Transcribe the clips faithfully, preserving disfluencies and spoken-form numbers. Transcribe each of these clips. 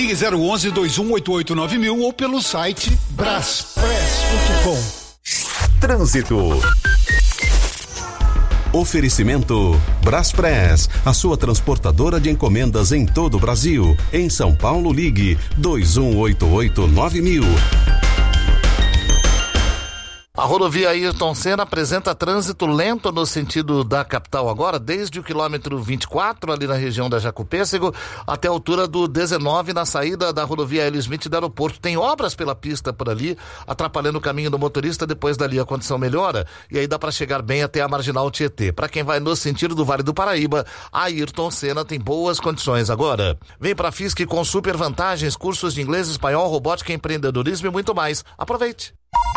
Ligue zero onze, dois um oito oito, nove mil ou pelo site braspress ponto com. Trânsito. Oferecimento Braspress, a sua transportadora de encomendas em todo o Brasil. Em São Paulo, ligue dois um oito oito, nove mil. A rodovia Ayrton Senna apresenta trânsito lento no sentido da capital agora, desde o quilômetro vinte e quatro, ali na região da Jacopêssego, até a altura do dezenove, na saída da rodovia Hélio Smith do aeroporto. Tem obras pela pista por ali, atrapalhando o caminho do motorista. Depois dali a condição melhora e aí dá para chegar bem até a Marginal Tietê. Para quem vai no sentido do Vale do Paraíba, a Ayrton Senna tem boas condições agora. Vem para a Fiesc com super vantagens, cursos de inglês, espanhol, robótica, empreendedorismo e muito mais. Aproveite!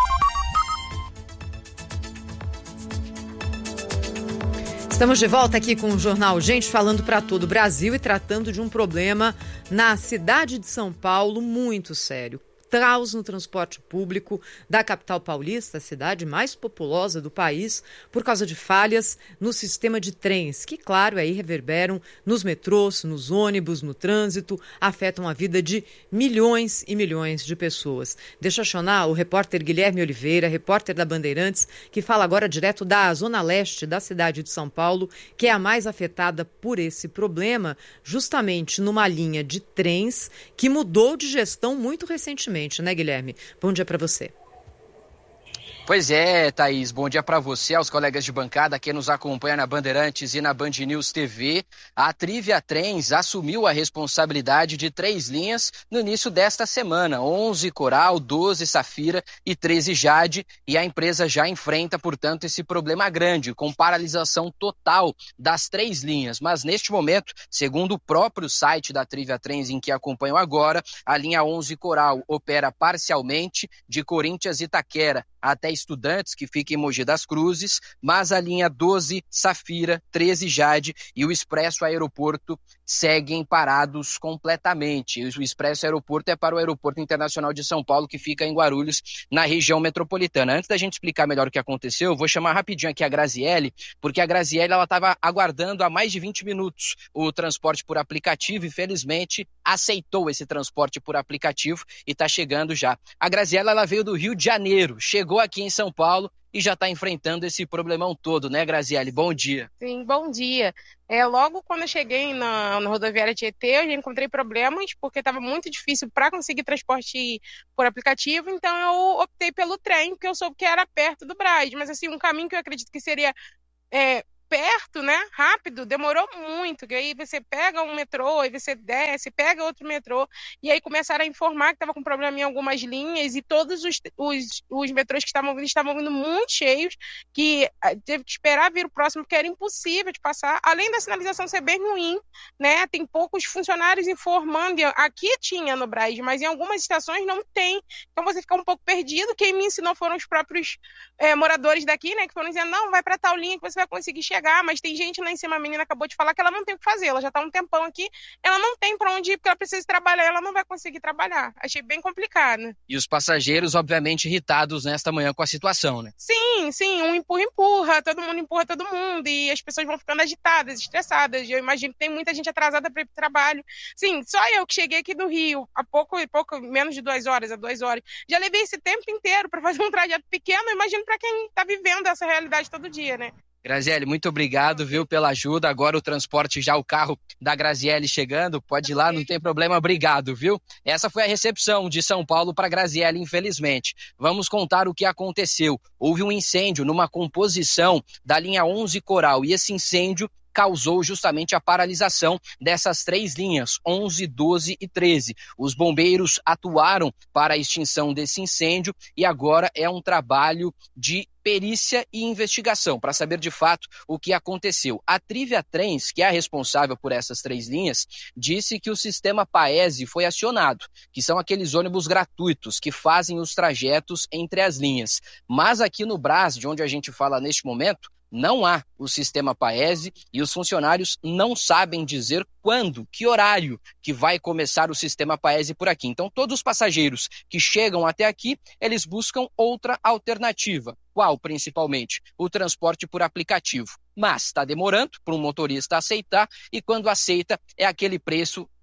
Estamos de volta aqui com o Jornal Gente, falando para todo o Brasil e tratando de um problema na cidade de São Paulo muito sério. Caos no transporte público da capital paulista, a cidade mais populosa do país, por causa de falhas no sistema de trens, que, claro, aí reverberam nos metrôs, nos ônibus, no trânsito, afetam a vida de milhões e milhões de pessoas. Deixa eu chamar o repórter Guilherme Oliveira, repórter da Bandeirantes, que fala agora direto da zona leste da cidade de São Paulo, que é a mais afetada por esse problema, justamente numa linha de trens que mudou de gestão muito recentemente. Né, Guilherme? Bom dia para você. Pois é, Thaís, bom dia para você, aos colegas de bancada que nos acompanham na Bandeirantes e na Band News T V. A Trivia Trens assumiu a responsabilidade de três linhas no início desta semana, onze Coral, doze Safira e treze Jade, e a empresa já enfrenta, portanto, esse problema grande, com paralisação total das três linhas. Mas neste momento, segundo o próprio site da Trivia Trens, em que acompanham agora, a linha onze Coral opera parcialmente de Corinthians e Itaquera até Estudantes, que fica em Mogi das Cruzes, mas a linha doze Safira, treze Jade e o Expresso Aeroporto seguem parados completamente. O Expresso Aeroporto é para o Aeroporto Internacional de São Paulo, que fica em Guarulhos, na região metropolitana. Antes da gente explicar melhor o que aconteceu, eu vou chamar rapidinho aqui a Graziele, porque a Graziele estava aguardando há mais de vinte minutos o transporte por aplicativo e, felizmente, aceitou esse transporte por aplicativo e está chegando já. A Graziele, ela veio do Rio de Janeiro, chegou aqui em São Paulo e já está enfrentando esse problemão todo, né, Graziele? Bom dia. Sim, bom dia. É, logo quando eu cheguei na, na rodoviária Tietê, eu já encontrei problemas, porque estava muito difícil para conseguir transporte por aplicativo, então eu optei pelo trem, porque eu soube que era perto do Brás, mas assim, um caminho que eu acredito que seria é, perto, né, rápido, demorou muito, que aí você pega um metrô, aí você desce, pega outro metrô, e aí começaram a informar que estava com problema em algumas linhas, e todos os, os, os metrôs que estavam vindo, estavam vindo muito cheios, que teve que esperar vir o próximo, porque era impossível de passar, além da sinalização ser bem ruim, né, tem poucos funcionários informando, aqui tinha no Brás, mas em algumas estações não tem, então você fica um pouco perdido. Quem me ensinou foram os próprios é, moradores daqui, né, que foram dizendo, não, vai para tal linha que você vai conseguir chegar, mas tem gente lá em cima, a menina acabou de falar que ela não tem o que fazer, ela já está um tempão aqui, ela não tem para onde ir, porque ela precisa trabalhar, ela não vai conseguir trabalhar. Achei bem complicado. E os passageiros, obviamente, irritados nesta manhã com a situação, né? Sim, sim, um empurra, empurra, todo mundo empurra todo mundo, e as pessoas vão ficando agitadas, estressadas. Eu imagino que tem muita gente atrasada para ir para o trabalho. Sim, só eu que cheguei aqui do Rio há pouco, pouco menos de duas horas, há duas horas, já levei esse tempo inteiro para fazer um trajeto pequeno. Eu imagino para quem está vivendo essa realidade todo dia, né? Graziele, muito obrigado, viu, pela ajuda. Agora o transporte, já o carro da Graziele chegando, pode ir lá, não tem problema, obrigado, viu? Essa foi a recepção de São Paulo para Graziele, infelizmente. Vamos contar o que aconteceu. Houve um incêndio numa composição da linha onze Coral, e esse incêndio causou justamente a paralisação dessas três linhas, onze, doze e treze. Os bombeiros atuaram para a extinção desse incêndio e agora é um trabalho de perícia e investigação para saber de fato o que aconteceu. A Trivia Trens, que é a responsável por essas três linhas, disse que o sistema Paese foi acionado, que são aqueles ônibus gratuitos que fazem os trajetos entre as linhas. Mas aqui no Brás, de onde a gente fala neste momento, não há o sistema Paese e os funcionários não sabem dizer quando, que horário que vai começar o sistema Paese por aqui. Então, todos os passageiros que chegam até aqui, eles buscam outra alternativa. Qual, principalmente? O transporte por aplicativo. Mas está demorando para um motorista aceitar, e quando aceita é aquele preço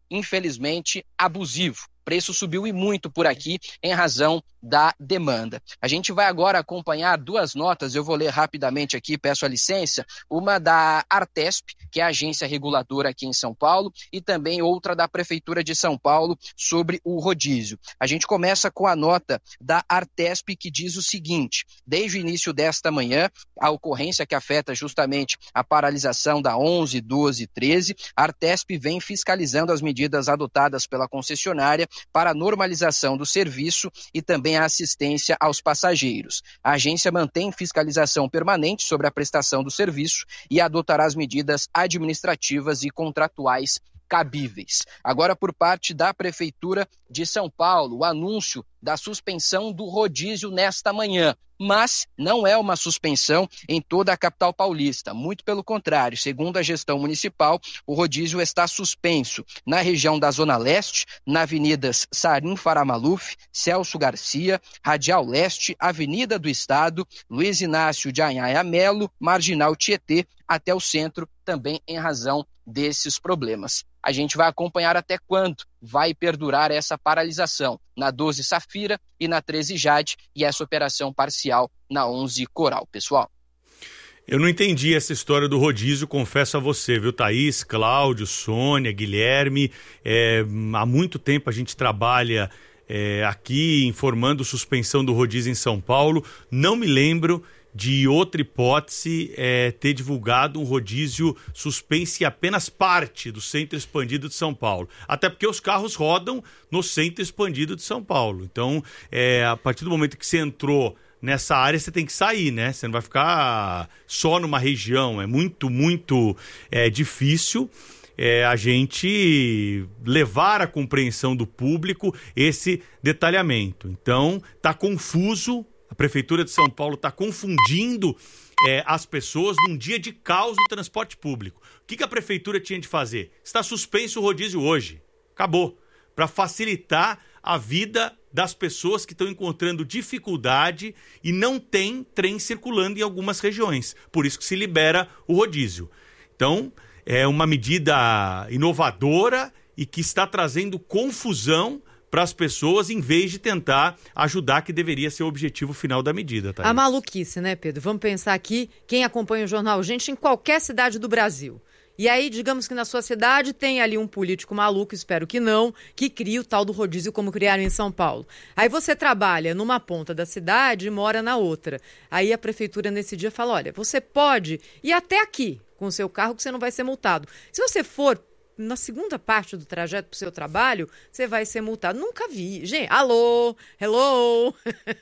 infelizmente, abusivo. O preço subiu e muito por aqui em razão da demanda. A gente vai agora acompanhar duas notas, eu vou ler rapidamente aqui, peço a licença, uma da Artesp, que é a agência reguladora aqui em São Paulo, e também outra da Prefeitura de São Paulo sobre o rodízio. A gente começa com a nota da Artesp, que diz o seguinte: desde o início desta manhã, a ocorrência que afeta justamente a paralisação da onze, doze e treze, a Artesp vem fiscalizando as medidas adotadas pela concessionária para a normalização do serviço e também a assistência aos passageiros. A agência mantém fiscalização permanente sobre a prestação do serviço e adotará as medidas administrativas e contratuais cabíveis. Agora, por parte da Prefeitura de São Paulo, o anúncio da suspensão do rodízio nesta manhã. Mas não é uma suspensão em toda a capital paulista. Muito pelo contrário, segundo a gestão municipal, o rodízio está suspenso na região da Zona Leste, na Avenidas Sarim Faramaluf, Celso Garcia, Radial Leste, Avenida do Estado, Luiz Inácio de Anhaia Melo, Marginal Tietê, até o centro, também em razão desses problemas. A gente vai acompanhar até quando vai perdurar essa paralisação na doze Safira e na treze Jade, e essa operação parcial na onze Coral. Pessoal, eu não entendi essa história do rodízio, confesso a você, viu, Thaís, Cláudio, Sônia, Guilherme. É, há muito tempo a gente trabalha é, aqui informando suspensão do rodízio em São Paulo. Não me lembro de outra hipótese é, ter divulgado um rodízio suspenso em apenas parte do centro expandido de São Paulo. Até porque os carros rodam no centro expandido de São Paulo. Então, é, a partir do momento que você entrou nessa área, você tem que sair, né? Você não vai ficar só numa região. É muito, muito é, difícil é, a gente levar à compreensão do público esse detalhamento. Então, tá confuso. A Prefeitura de São Paulo está confundindo é, as pessoas num dia de caos no transporte público. O que, que a Prefeitura tinha de fazer? Está suspenso o rodízio hoje. Acabou. Para facilitar a vida das pessoas que estão encontrando dificuldade e não tem trem circulando em algumas regiões. Por isso que se libera o rodízio. Então, é uma medida inovadora e que está trazendo confusão para as pessoas, em vez de tentar ajudar, que deveria ser o objetivo final da medida. Thaís. A maluquice, né, Pedro? Vamos pensar aqui, quem acompanha o Jornal Gente em qualquer cidade do Brasil. E aí, digamos que na sua cidade tem ali um político maluco, espero que não, que cria o tal do rodízio como criaram em São Paulo. Aí você trabalha numa ponta da cidade e mora na outra. Aí a prefeitura nesse dia fala, olha, você pode ir até aqui com o seu carro que você não vai ser multado. Se você for na segunda parte do trajeto para o seu trabalho, você vai ser multado. Nunca vi. Gente, alô, hello.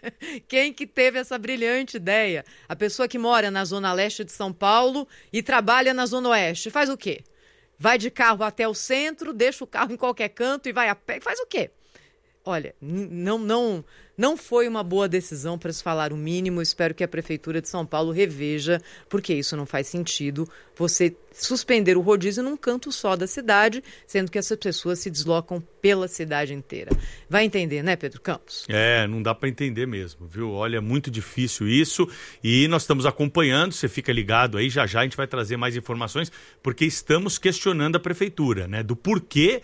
Quem que teve essa brilhante ideia? A pessoa que mora na Zona Leste de São Paulo e trabalha na Zona Oeste, faz o quê? Vai de carro até o centro, deixa o carro em qualquer canto e vai a pé. Faz o quê? Olha, não, não, não foi uma boa decisão, para se falar o mínimo. Espero que a Prefeitura de São Paulo reveja, porque isso não faz sentido, você suspender o rodízio num canto só da cidade, sendo que essas pessoas se deslocam pela cidade inteira. Vai entender, né, Pedro Campos? É, não dá para entender mesmo, viu? Olha, é muito difícil isso e nós estamos acompanhando, você fica ligado aí, já já a gente vai trazer mais informações, porque estamos questionando a Prefeitura, né, do porquê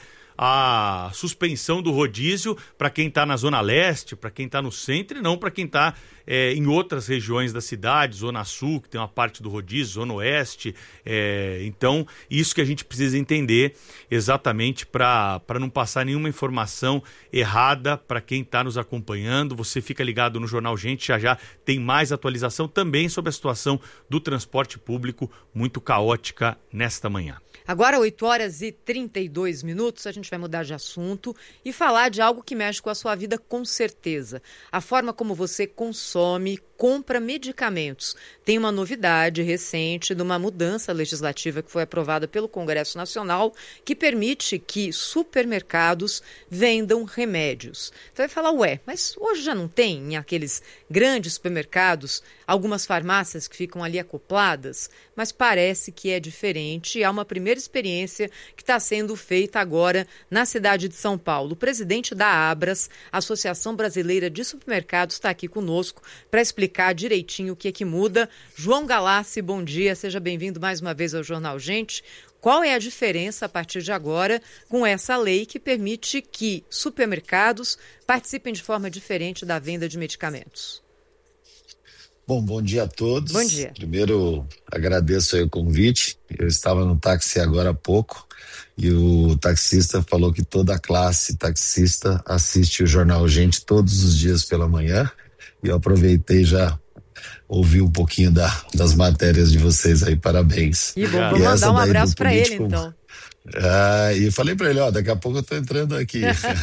a suspensão do rodízio para quem está na Zona Leste, para quem está no centro e não para quem está é, em outras regiões da cidade, Zona Sul, que tem uma parte do rodízio, Zona Oeste. É, então, isso que a gente precisa entender exatamente para para não passar nenhuma informação errada para quem está nos acompanhando. Você fica ligado no Jornal Gente, já já tem mais atualização também sobre a situação do transporte público muito caótica nesta manhã. Agora, oito horas e trinta e dois minutos, a gente vai mudar de assunto e falar de algo que mexe com a sua vida com certeza. A forma como você consome, compra medicamentos. Tem uma novidade recente de uma mudança legislativa que foi aprovada pelo Congresso Nacional que permite que supermercados vendam remédios. Então vai falar, ué, mas hoje já não tem em aqueles grandes supermercados algumas farmácias que ficam ali acopladas? Mas parece que é diferente e há uma primeira experiência que está sendo feita agora na cidade de São Paulo. O presidente da Abras, Associação Brasileira de Supermercados, está aqui conosco para explicar direitinho o que é que muda. João Galassi, bom dia, seja bem-vindo mais uma vez ao Jornal Gente. Qual é a diferença a partir de agora com essa lei que permite que supermercados participem de forma diferente da venda de medicamentos? Bom, bom dia a todos. Bom dia. Primeiro, agradeço aí o convite. Eu estava no táxi agora há pouco e o taxista falou que toda a classe taxista assiste o Jornal Gente todos os dias pela manhã, e eu aproveitei já ouvi um pouquinho da, das matérias de vocês aí, parabéns. E bom, vou mandar um abraço para ele, então. Ah, e eu falei para ele, ó, daqui a pouco eu tô entrando aqui.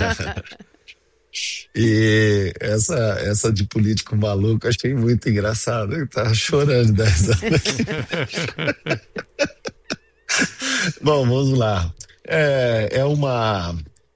E essa, essa de político maluco, achei muito engraçado. Eu tava chorando dez anos. Bom, vamos lá. É, é uma...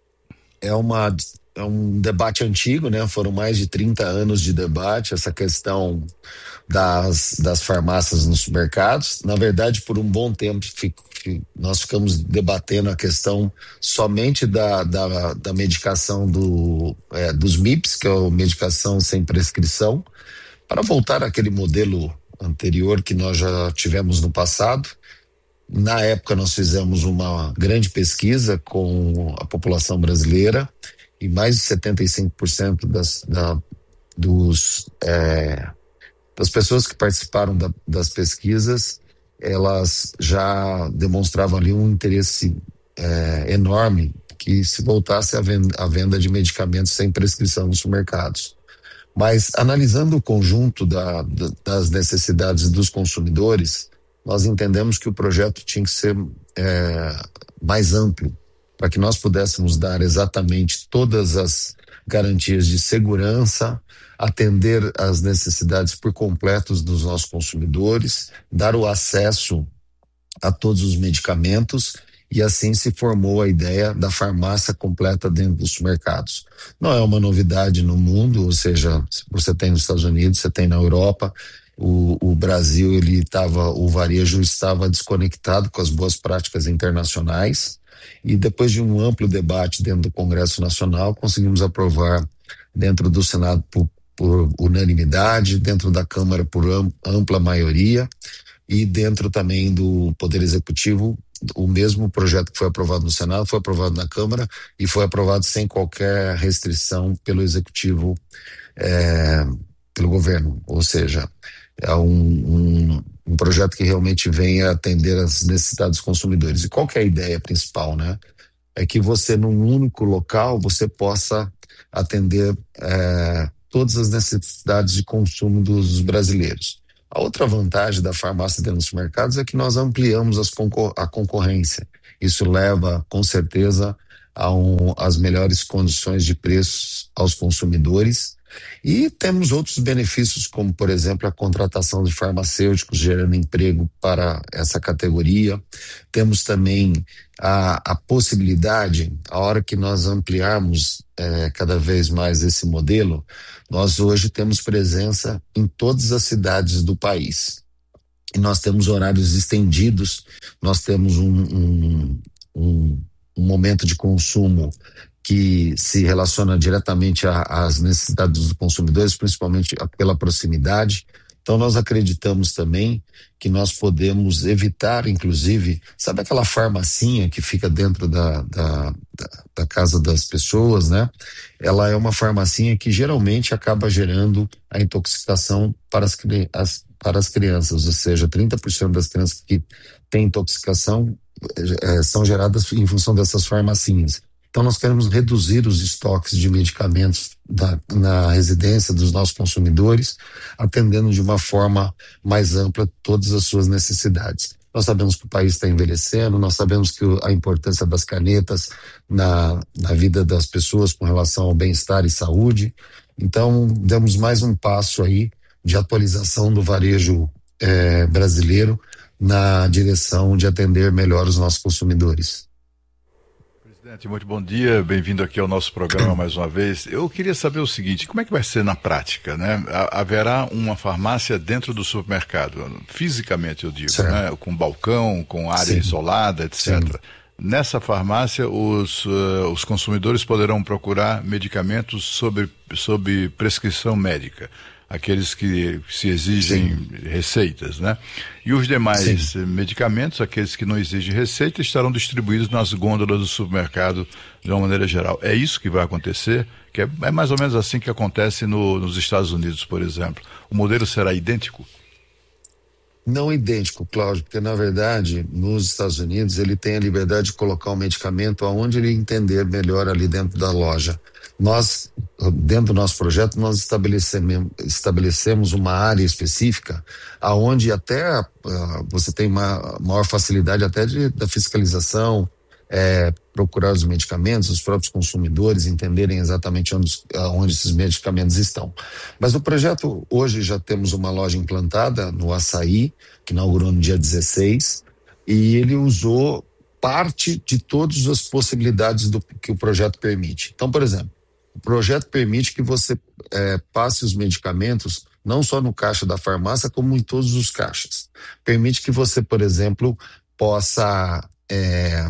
É uma... É um debate antigo, né? Foram mais de trinta anos de debate, essa questão das, das farmácias nos supermercados. Na verdade, por um bom tempo, fico, nós ficamos debatendo a questão somente da, da, da medicação do, é, dos M I Ps, que é a medicação sem prescrição, para voltar àquele modelo anterior que nós já tivemos no passado. Na época, nós fizemos uma grande pesquisa com a população brasileira, e mais de setenta e cinco por cento das, da, dos, é, das pessoas que participaram da, das pesquisas, elas já demonstravam ali um interesse é, enorme que se voltasse a venda, a venda de medicamentos sem prescrição nos supermercados. Mas analisando o conjunto da, da, das necessidades dos consumidores, nós entendemos que o projeto tinha que ser é, mais amplo, para que nós pudéssemos dar exatamente todas as garantias de segurança, atender às necessidades por completo dos nossos consumidores, dar o acesso a todos os medicamentos, e assim se formou a ideia da farmácia completa dentro dos supermercados. Não é uma novidade no mundo, ou seja, você tem nos Estados Unidos, você tem na Europa. O, o Brasil, ele estava, o varejo estava desconectado com as boas práticas internacionais, e depois de um amplo debate dentro do Congresso Nacional, conseguimos aprovar dentro do Senado por, por unanimidade, dentro da Câmara por ampla maioria, e dentro também do Poder Executivo, o mesmo projeto que foi aprovado no Senado foi aprovado na Câmara e foi aprovado sem qualquer restrição pelo Executivo, é, pelo governo, ou seja, é um, um, um projeto que realmente vem a atender às necessidades dos consumidores. E qual que é a ideia principal, né? É que você, num único local, você possa atender é, todas as necessidades de consumo dos brasileiros. A outra vantagem da farmácia dentro dos mercados é que nós ampliamos as concor- a concorrência. Isso leva, com certeza, a um, as melhores condições de preços aos consumidores. E temos outros benefícios, como, por exemplo, a contratação de farmacêuticos, gerando emprego para essa categoria. Temos também a, a possibilidade, a hora que nós ampliarmos é, cada vez mais esse modelo, nós hoje temos presença em todas as cidades do país. E nós temos horários estendidos, nós temos um, um, um, um momento de consumo que se relaciona diretamente às necessidades dos consumidores, principalmente pela proximidade. Então nós acreditamos também que nós podemos evitar, inclusive, sabe aquela farmacinha que fica dentro da, da, da, da casa das pessoas, né? Ela é uma farmacinha que geralmente acaba gerando a intoxicação para as, as, para as crianças, ou seja, trinta por cento das crianças que têm intoxicação é, são geradas em função dessas farmacinhas. Então nós queremos reduzir os estoques de medicamentos da, na residência dos nossos consumidores, atendendo de uma forma mais ampla todas as suas necessidades. Nós sabemos que o país está envelhecendo, nós sabemos que a importância das canetas na, na vida das pessoas com relação ao bem-estar e saúde. Então demos mais um passo aí de atualização do varejo eh, brasileiro na direção de atender melhor os nossos consumidores. Presidente, muito bom dia, bem-vindo aqui ao nosso programa mais uma vez. Eu queria saber o seguinte, como é que vai ser na prática, né? Haverá uma farmácia dentro do supermercado, fisicamente eu digo, né? Com balcão, com área Sim. isolada, etcétera. Sim. Nessa farmácia, os, uh, os consumidores poderão procurar medicamentos sob, sob prescrição médica. aqueles que se exigem Sim. receitas, né? E os demais Sim. medicamentos, aqueles que não exigem receita, estarão distribuídos nas gôndolas do supermercado de uma maneira geral. É isso que vai acontecer? Que é, é mais ou menos assim que acontece no, nos Estados Unidos, por exemplo. O modelo será idêntico? Não idêntico, Cláudio, porque na verdade, nos Estados Unidos, ele tem a liberdade de colocar o medicamento aonde ele entender melhor ali dentro da loja. Nós, dentro do nosso projeto, nós estabelecemos, estabelecemos uma área específica aonde até uh, você tem uma maior facilidade até de, da fiscalização, é, procurar os medicamentos, os próprios consumidores entenderem exatamente onde, onde esses medicamentos estão. Mas no projeto, hoje já temos uma loja implantada no Açaí, que inaugurou no dia dezesseis, e ele usou parte de todas as possibilidades do que o projeto permite. Então, por exemplo, o projeto permite que você é, passe os medicamentos não só no caixa da farmácia, como em todos os caixas. Permite que você, por exemplo, possa... É,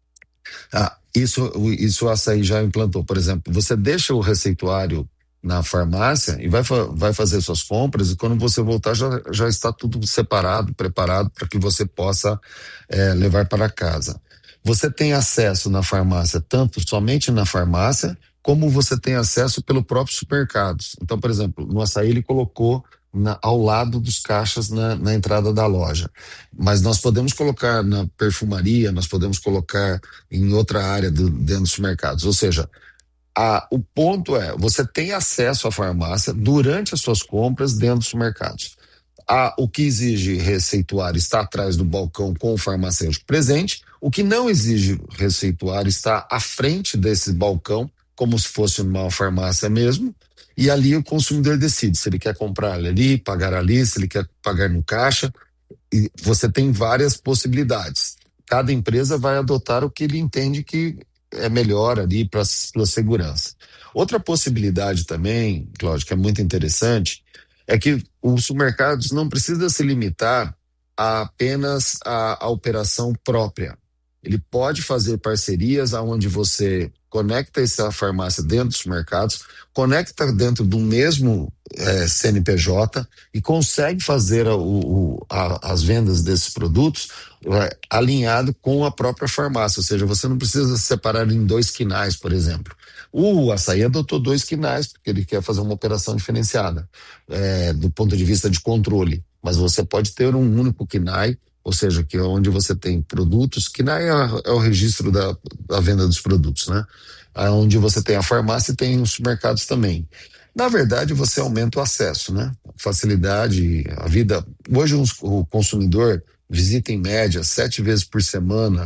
Ah, isso, isso o Açaí já implantou. Por exemplo, você deixa o receituário na farmácia e vai, vai fazer suas compras, e quando você voltar já, já está tudo separado, preparado para que você possa é, levar para casa. Você tem acesso na farmácia, tanto somente na farmácia, como você tem acesso pelo próprio supermercado. Então, por exemplo, no Açaí ele colocou Na, ao lado dos caixas na, na entrada da loja. Mas nós podemos colocar na perfumaria, nós podemos colocar em outra área do, dentro dos supermercados. Ou seja, a, o ponto é, você tem acesso à farmácia durante as suas compras dentro dos supermercados. A, o que exige receituário está atrás do balcão com o farmacêutico presente. O que não exige receituário está à frente desse balcão, como se fosse uma farmácia mesmo. E ali o consumidor decide se ele quer comprar ali, pagar ali, se ele quer pagar no caixa. E você tem várias possibilidades. Cada empresa vai adotar o que ele entende que é melhor ali para a sua segurança. Outra possibilidade também, Cláudio, que é muito interessante, é que os supermercados não precisam se limitar a apenas a, a operação própria. Ele pode fazer parcerias onde você conecta essa farmácia dentro dos mercados, conecta dentro do mesmo é, C N P J e consegue fazer a, o, a, as vendas desses produtos é, alinhado com a própria farmácia, ou seja, você não precisa separar em dois quinais, por exemplo. O Açaí adotou dois quinais porque ele quer fazer uma operação diferenciada é, do ponto de vista de controle, mas você pode ter um único quinai, ou seja, que é onde você tem produtos, que não é, é o registro da, da venda dos produtos, né? É onde você tem a farmácia e tem os supermercados também. Na verdade, você aumenta o acesso, né? Facilidade, a vida... Hoje o consumidor visita em média sete vezes por semana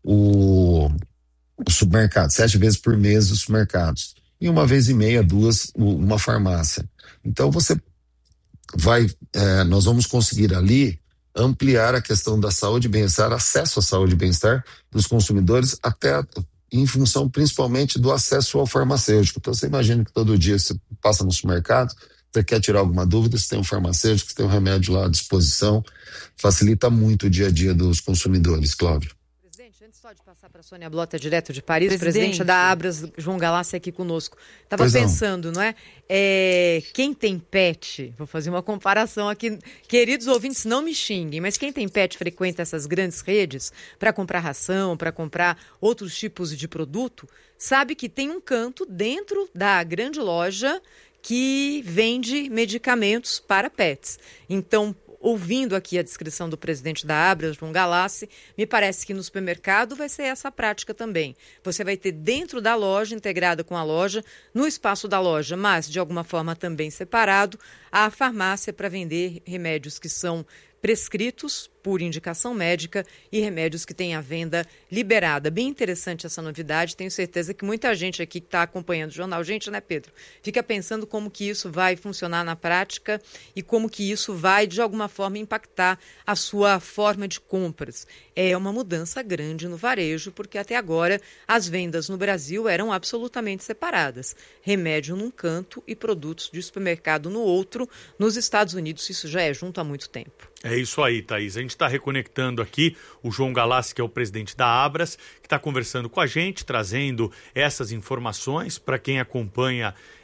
o, o supermercado, sete vezes por mês os supermercados. E uma vez e meia, duas, uma farmácia. Então você vai... É, nós vamos conseguir ali ampliar a questão da saúde e bem-estar, acesso à saúde e bem-estar dos consumidores, até em função principalmente do acesso ao farmacêutico. Então você imagina que todo dia você passa no supermercado, você quer tirar alguma dúvida, você tem um farmacêutico, você tem um remédio lá à disposição, facilita muito o dia a dia dos consumidores, Cláudio. Presidente, antes só de passar para a Sônia Blota, direto de Paris, presidente, presidente da Abras, João Galassi, aqui conosco. Estava pensando, não é? é? Quem tem pet, vou fazer uma comparação aqui, queridos ouvintes, não me xinguem, mas quem tem pet frequenta essas grandes redes para comprar ração, para comprar outros tipos de produto, sabe que tem um canto dentro da grande loja que vende medicamentos para pets. Então, ouvindo aqui a descrição do presidente da Abras, João Galassi, me parece que no supermercado vai ser essa prática também. Você vai ter dentro da loja, integrada com a loja, no espaço da loja, mas de alguma forma também separado, a farmácia para vender remédios que são prescritos por indicação médica e remédios que têm a venda liberada. Bem interessante essa novidade, tenho certeza que muita gente aqui que está acompanhando o jornal, gente, né, Pedro, fica pensando como que isso vai funcionar na prática e como que isso vai, de alguma forma, impactar a sua forma de compras. É uma mudança grande no varejo, porque até agora as vendas no Brasil eram absolutamente separadas. Remédio num canto e produtos de supermercado no outro. Nos Estados Unidos isso já é junto há muito tempo. É isso aí, Thaís. A gente está reconectando aqui o João Galassi, que é o presidente da Abras, que está conversando com a gente, trazendo essas informações para quem acompanha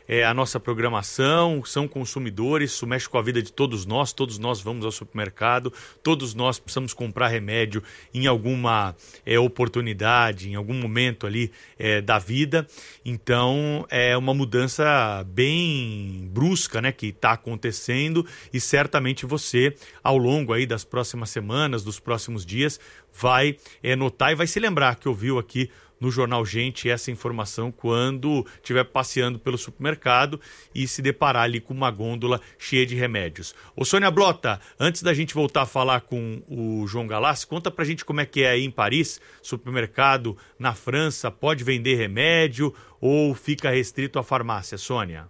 é, a nossa programação, são consumidores, isso mexe com a vida de todos nós, todos nós vamos ao supermercado, todos nós precisamos comprar remédio em alguma é, oportunidade, em algum momento ali é, da vida. Então é uma mudança bem brusca, né, que está acontecendo, e certamente você, ao longo aí das próximas semanas, dos próximos dias, vai é, notar e vai se lembrar que ouviu aqui no Jornal Gente essa informação quando estiver passeando pelo supermercado e se deparar ali com uma gôndola cheia de remédios. Ô Sônia Blota, antes da gente voltar a falar com o João Galassi, conta pra gente como é que é aí em Paris, supermercado na França, pode vender remédio ou fica restrito à farmácia, Sônia?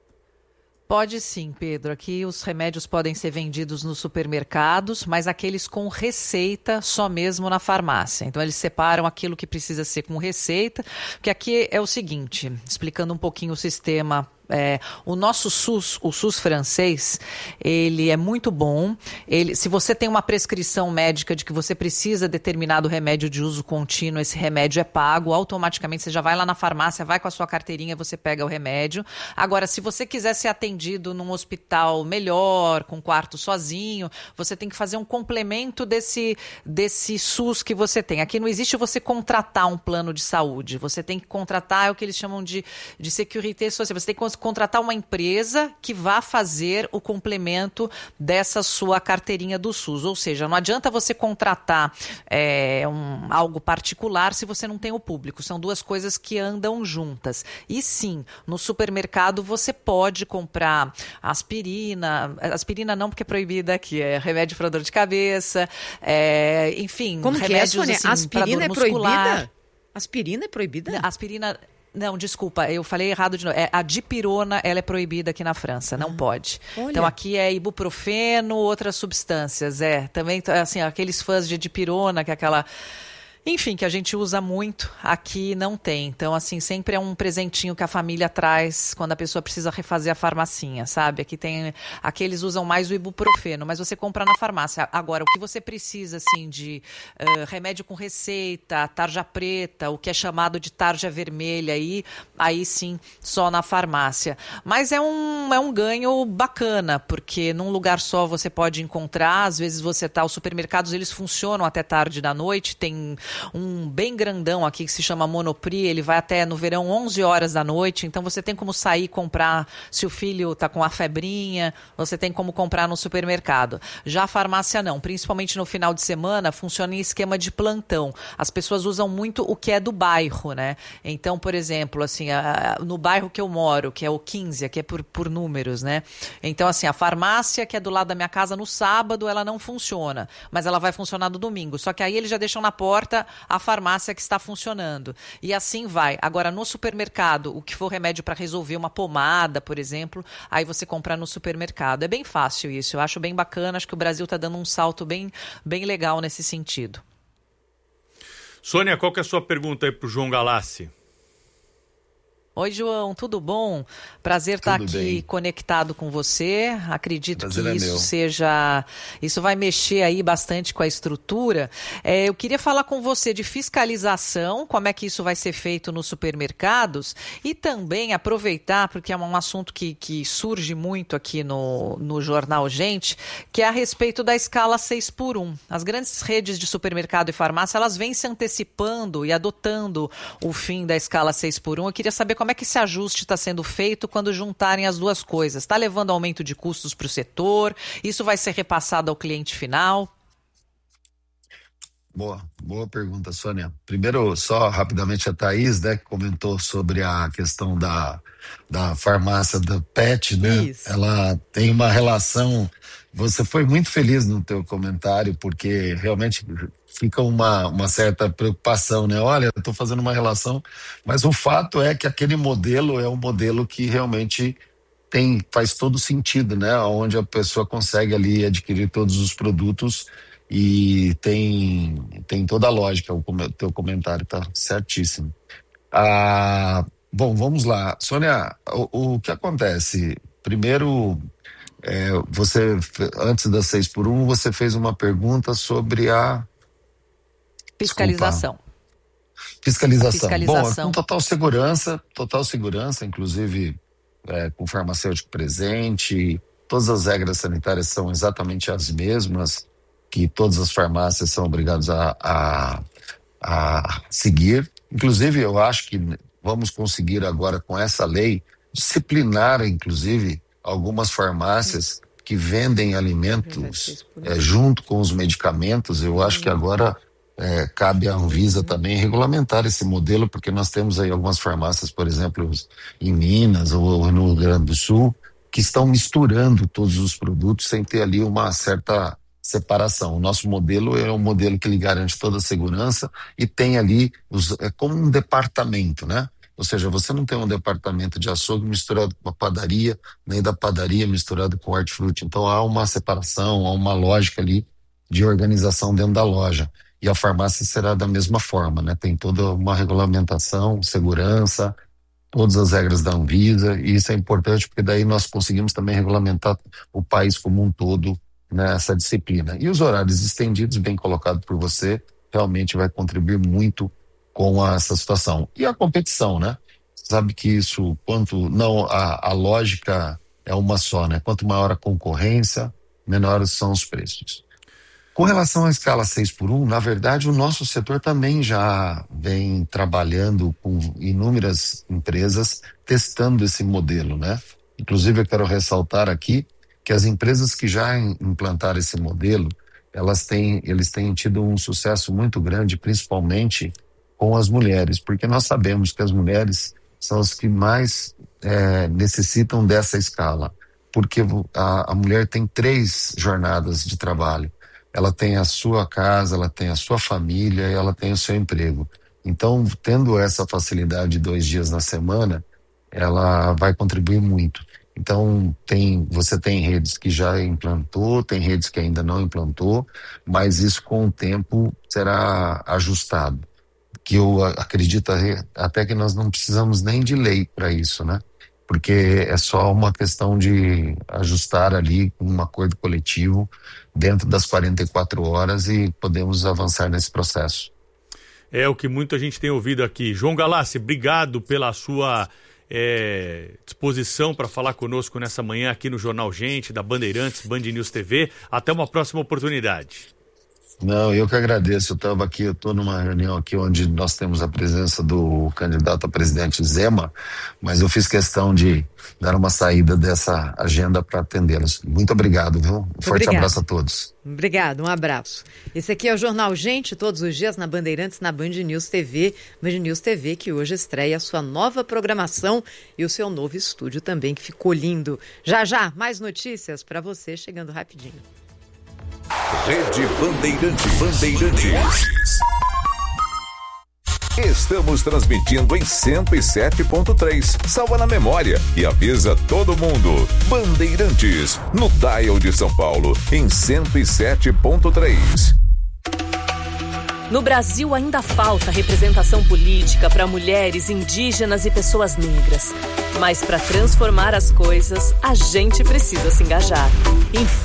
Pode sim, Pedro. Aqui os remédios podem ser vendidos nos supermercados, mas aqueles com receita só mesmo na farmácia. Então eles separam aquilo que precisa ser com receita, porque aqui é o seguinte, explicando um pouquinho o sistema. É, o nosso SUS, o SUS francês, ele é muito bom. Ele, se você tem uma prescrição médica de que você precisa de determinado remédio de uso contínuo, esse remédio é pago, automaticamente você já vai lá na farmácia, vai com a sua carteirinha, você pega o remédio. Agora, se você quiser ser atendido num hospital melhor, com quarto sozinho, você tem que fazer um complemento desse, desse SUS que você tem. Aqui não existe você contratar um plano de saúde, você tem que contratar é o que eles chamam de, de sécurité social, você tem que contratar uma empresa que vá fazer o complemento dessa sua carteirinha do SUS. Ou seja, não adianta você contratar é, um, algo particular se você não tem o público. São duas coisas que andam juntas. E sim, no supermercado você pode comprar aspirina. Aspirina não, porque é proibida aqui. É remédio para dor de cabeça. É, enfim, como remédios que é, Sônia? assim, aspirina é muscular. proibida? Aspirina é proibida? Aspirina... Não, desculpa, eu falei errado de novo. É, a dipirona, ela é proibida aqui na França, não ah, pode. Olha. Então aqui é ibuprofeno, outras substâncias. É, também, assim, aqueles fãs de dipirona, que é aquela... Enfim, que a gente usa muito, aqui não tem. Então, assim, sempre é um presentinho que a família traz quando a pessoa precisa refazer a farmacinha, sabe? Aqui tem... Aqui eles usam mais o ibuprofeno, mas você compra na farmácia. Agora, o que você precisa, assim, de uh, remédio com receita, tarja preta, o que é chamado de tarja vermelha, aí, aí sim, só na farmácia. Mas é um, é um ganho bacana, porque num lugar só você pode encontrar, às vezes você tá... Os supermercados, eles funcionam até tarde da noite, tem... um bem grandão aqui que se chama Monoprix, ele vai até no verão onze horas da noite, então você tem como sair e comprar se o filho está com a febrinha, você tem como comprar no supermercado. Já a farmácia não, principalmente no final de semana, funciona em esquema de plantão. As pessoas usam muito o que é do bairro, né? Então, por exemplo, assim, a, a, no bairro que eu moro, que é o quinze, que é por, por números, né? Então, assim, a farmácia que é do lado da minha casa no sábado, ela não funciona, mas ela vai funcionar no domingo. Só que aí eles já deixam na porta a farmácia que está funcionando. E assim vai. Agora, no supermercado, o que for remédio para resolver uma pomada, por exemplo, aí você compra no supermercado. É bem fácil isso. Eu acho bem bacana. Acho que o Brasil está dando um salto bem, bem legal nesse sentido. Sônia, qual que é a sua pergunta aí para o João Galassi? Oi, João, tudo bom? Prazer estar aqui bem. Conectado com você. Acredito Prazer que é isso meu. seja... Isso vai mexer aí bastante com a estrutura. É, eu queria falar com você de fiscalização, como é que isso vai ser feito nos supermercados e também aproveitar, porque é um assunto que, que surge muito aqui no, no Jornal Gente, que é a respeito da escala seis por um. As grandes redes de supermercado e farmácia, elas vêm se antecipando e adotando o fim da escala seis por um. Eu queria saber como Como é que esse ajuste está sendo feito quando juntarem as duas coisas? Está levando aumento de custos para o setor? Isso vai ser repassado ao cliente final? Boa, boa pergunta, Sônia. Primeiro, só rapidamente a Thaís, né, que comentou sobre a questão da, da farmácia da Pet, né? Isso. Ela tem uma relação... Você foi muito feliz no teu comentário, porque realmente fica uma, uma certa preocupação, né? Olha, eu estou fazendo uma relação, mas o fato é que aquele modelo é um modelo que realmente tem, faz todo sentido, né? Onde a pessoa consegue ali adquirir todos os produtos e tem, tem toda a lógica. O teu comentário está certíssimo. Ah, bom, vamos lá. Sônia, o, o que acontece? Primeiro... É, você, antes da seis por um, você fez uma pergunta sobre a fiscalização. Fiscalização. fiscalização. Bom, com total segurança, total segurança, inclusive é, com farmacêutico presente. Todas as regras sanitárias são exatamente as mesmas que todas as farmácias são obrigadas a, a, a seguir. Inclusive, eu acho que vamos conseguir agora, com essa lei, disciplinar, inclusive, algumas farmácias que vendem alimentos é, junto com os medicamentos. Eu acho que agora é, cabe à Anvisa também regulamentar esse modelo, porque nós temos aí algumas farmácias, por exemplo, em Minas ou no Rio Grande do Sul, que estão misturando todos os produtos sem ter ali uma certa separação. O nosso modelo é um modelo que lhe garante toda a segurança e tem ali, os, é como um departamento, né? Ou seja, você não tem um departamento de açougue misturado com a padaria, nem da padaria misturado com hortifruti. Então há uma separação, há uma lógica ali de organização dentro da loja. E a farmácia será da mesma forma, né? Tem toda uma regulamentação, segurança, todas as regras da Anvisa, e isso é importante porque daí nós conseguimos também regulamentar o país como um todo nessa disciplina. E os horários estendidos, bem colocado por você, realmente vai contribuir muito com essa situação. E a competição, né? Sabe que isso, quanto não, a, a lógica é uma só, né? Quanto maior a concorrência, menores são os preços. Com relação à escala seis por um, na verdade o nosso setor também já vem trabalhando com inúmeras empresas testando esse modelo, né? Inclusive eu quero ressaltar aqui que as empresas que já implantaram esse modelo, elas têm, eles têm tido um sucesso muito grande, principalmente com as mulheres, porque nós sabemos que as mulheres são as que mais é, necessitam dessa escala, porque a, a mulher tem três jornadas de trabalho. Ela tem a sua casa, ela tem a sua família e ela tem o seu emprego. Então, tendo essa facilidade de dois dias na semana, ela vai contribuir muito. Então, tem, você tem redes que já implantou, tem redes que ainda não implantou, mas isso com o tempo será ajustado. Que eu acredito até que nós não precisamos nem de lei para isso, né? Porque é só uma questão de ajustar ali um acordo coletivo dentro das quarenta e quatro horas e podemos avançar nesse processo. É o que muita gente tem ouvido aqui. João Galassi, obrigado pela sua é, disposição para falar conosco nessa manhã aqui no Jornal Gente, da Bandeirantes, Band News T V. Até uma próxima oportunidade. Não, eu que agradeço. Eu estava aqui, eu estou numa reunião aqui onde nós temos a presença do candidato a presidente Zema, mas eu fiz questão de dar uma saída dessa agenda para atendê-los. Muito obrigado, viu? Um forte Obrigado. abraço a todos. Obrigado, um abraço. Esse aqui é o Jornal Gente, todos os dias na Bandeirantes, na Band News T V. Band News T V que hoje estreia a sua nova programação e o seu novo estúdio também, que ficou lindo. Já, já, mais notícias para você, chegando rapidinho. Rede Bandeirantes. Bandeirantes. Estamos transmitindo em cento e sete ponto três. Salva na memória e avisa todo mundo. Bandeirantes, no dial de São Paulo, em cento e sete ponto três. No Brasil ainda falta representação política para mulheres, indígenas e pessoas negras. Mas para transformar as coisas, a gente precisa se engajar.